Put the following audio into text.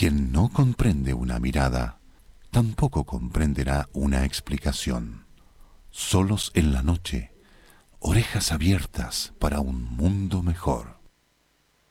Quien no comprende una mirada, tampoco comprenderá una explicación. Solos en la noche, orejas abiertas para un mundo mejor.